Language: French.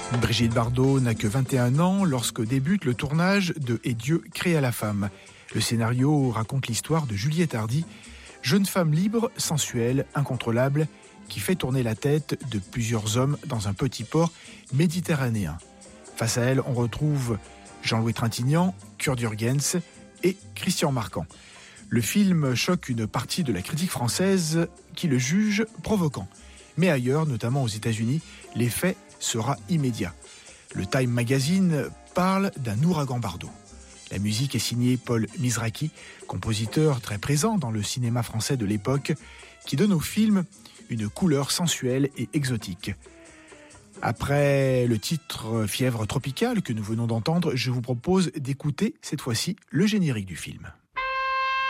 Brigitte Bardot n'a que 21 ans lorsque débute le tournage de Et Dieu créa la femme. Le scénario raconte l'histoire de Juliette Hardy, jeune femme libre, sensuelle, incontrôlable, qui fait tourner la tête de plusieurs hommes dans un petit port méditerranéen. Face à elle, on retrouve Jean-Louis Trintignant, Kurt Jürgens et Christian Marquand. Le film choque une partie de la critique française qui le juge provoquant. Mais ailleurs, notamment aux États-Unis, l'effet sera immédiat. Le Time Magazine parle d'un ouragan Bardot. La musique est signée Paul Mizrachi, compositeur très présent dans le cinéma français de l'époque, qui donne au film une couleur sensuelle et exotique. Après le titre Fièvre tropicale que nous venons d'entendre, je vous propose d'écouter cette fois-ci le générique du film.